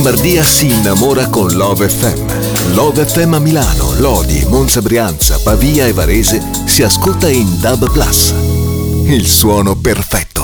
Lombardia si innamora con Love FM. Love FM a Milano, Lodi, Monza, Brianza, Pavia e Varese si ascolta in DAB+. Il suono perfetto.